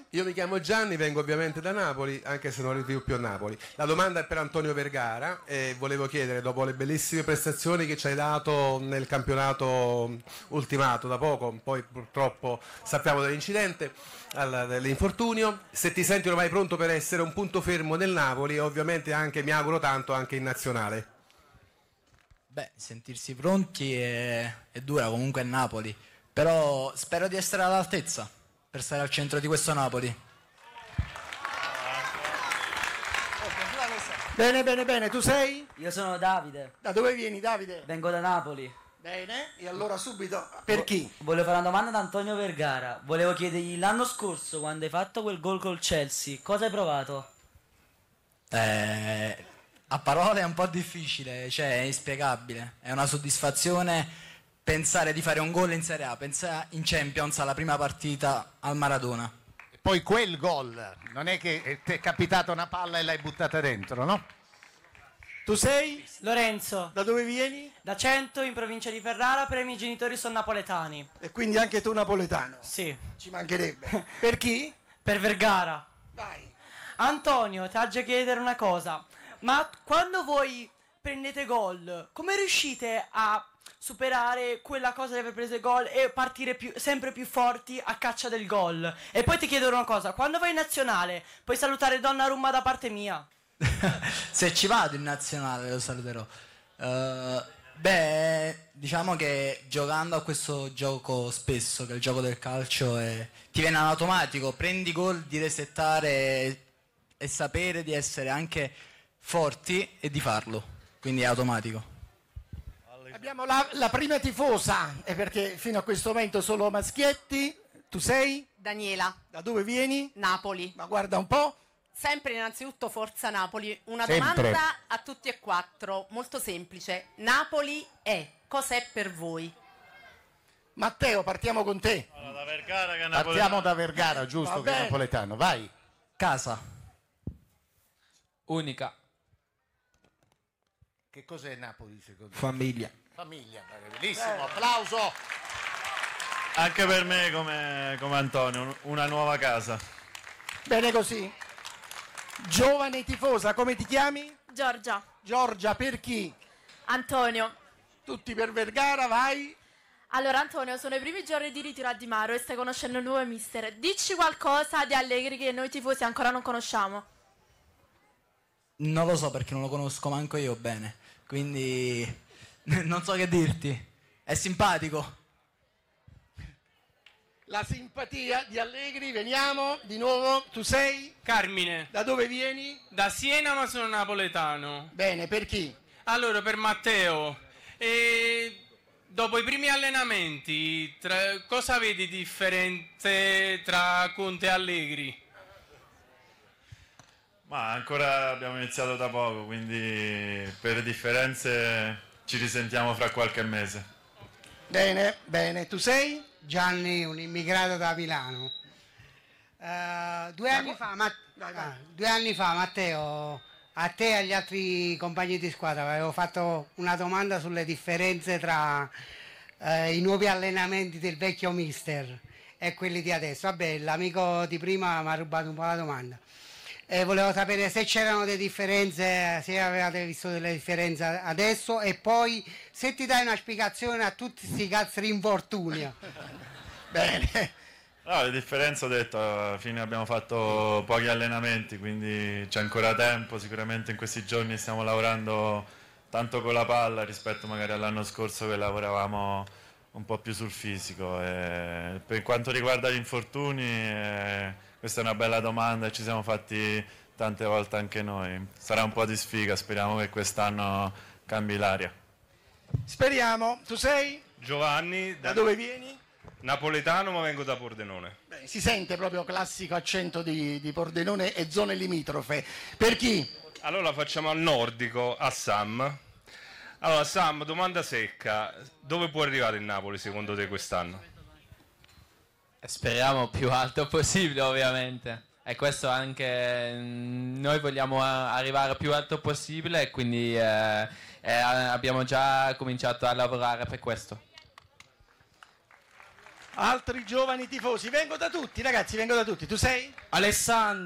Io mi chiamo Gianni, vengo ovviamente da Napoli, anche se non rivio più a Napoli. La domanda è per Antonio Vergara e volevo chiedere, dopo le bellissime prestazioni che ci hai dato nel campionato ultimato da poco, poi purtroppo sappiamo dell'incidente, dell'infortunio, se ti senti ormai pronto per essere un punto fermo del Napoli e ovviamente anche, mi auguro tanto, anche in nazionale. Beh, sentirsi pronti è dura comunque a Napoli, però spero di essere all'altezza per stare al centro di questo Napoli. Bene, bene, bene, tu sei? Io sono Davide. Da dove vieni, Davide? Vengo da Napoli. Bene, e allora subito, per chi? Volevo fare una domanda ad Antonio Vergara. Volevo chiedergli l'anno scorso, quando hai fatto quel gol col Chelsea, cosa hai provato? A parole è un po' difficile, cioè è inspiegabile. È una soddisfazione pensare di fare un gol in Serie A, pensare in Champions alla prima partita al Maradona. Poi quel gol, non è che ti è capitata una palla e l'hai buttata dentro, no? Tu sei? Lorenzo, Da dove vieni? da Cento, in provincia di Ferrara, però i miei genitori sono napoletani. E quindi anche tu napoletano? Sì. Ci mancherebbe. Per chi? Per Vergara. Vai. Antonio, ti haggio chiedere una cosa. Ma quando voi prendete gol, come riuscite a superare quella cosa di aver preso il gol e partire sempre più forti a caccia del gol? E poi ti chiedo una cosa, quando vai in nazionale, puoi salutare Donnarumma da parte mia? Se ci vado in nazionale lo saluterò. Diciamo che giocando a questo gioco spesso, che è il gioco del calcio, ti viene in automatico, prendi gol di resettare e sapere di essere anche forti e di farlo, quindi è automatico. Abbiamo la prima tifosa, e perché fino a questo momento solo maschietti. Tu sei? Daniela, Da dove vieni? Napoli. Ma guarda un po'. Sempre innanzitutto Forza Napoli. Una Sempre. domanda a tutti e quattro, molto semplice. Napoli è, cos'è per voi? Matteo, partiamo con te. Da Vergara che è Partiamo da Vergara, giusto, Va che è bene. napoletano. Vai. Casa. Unica. Che cos'è Napoli secondo te? Famiglia. Famiglia, bellissimo, applauso. Anche per me come Antonio, una nuova casa. Bene così. Giovane tifosa, come ti chiami? Giorgia, Giorgia, per chi? Antonio. Tutti per Vergara, vai. Allora Antonio, sono i primi giorni di ritiro a Di Maro e stai conoscendo il nuovo mister. Dici qualcosa di Allegri che noi tifosi ancora non conosciamo. Non lo so perché non lo conosco manco io bene, quindi non so che dirti. È simpatico. La simpatia di Allegri, veniamo di nuovo. Tu sei? Carmine, Da dove vieni? da Siena ma sono napoletano. Bene, per chi? Allora, per Matteo, dopo i primi allenamenti, cosa vedi di differente tra Conte e Allegri? Ma ancora abbiamo iniziato da poco, quindi per differenze ci risentiamo fra qualche mese. Bene, bene. Tu sei? Gianni, un immigrato da Milano. 2 anni fa, vai. 2 anni fa, Matteo, a te e agli altri compagni di squadra avevo fatto una domanda sulle differenze tra i nuovi allenamenti del vecchio mister e quelli di adesso. Vabbè, l'amico di prima mi ha rubato un po' la domanda. Volevo sapere se c'erano delle differenze, se avevate visto delle differenze adesso e poi se ti dai una spiegazione a tutti questi cazzo di infortuni. Bene. No, le differenze ho detto, alla fine abbiamo fatto pochi allenamenti, quindi c'è ancora tempo, sicuramente in questi giorni stiamo lavorando tanto con la palla rispetto magari all'anno scorso che lavoravamo un po' più sul fisico. E per quanto riguarda gli infortuni, questa è una bella domanda e ci siamo fatti tante volte anche noi. Sarà un po' di sfiga, speriamo che quest'anno cambi l'aria. Speriamo. Tu sei? Giovanni, Da dove vieni? napoletano ma vengo da Pordenone. Beh, si sente proprio classico accento di Pordenone e zone limitrofe. Per chi? Allora facciamo al nordico, a Sam. Allora Sam, domanda secca, dove può arrivare il Napoli secondo te quest'anno? Speriamo più alto possibile, ovviamente. E questo anche noi vogliamo arrivare più alto possibile e quindi abbiamo già cominciato a lavorare per questo. Altri giovani tifosi. Vengo da tutti, ragazzi, vengo da tutti. Tu sei? Alessandro.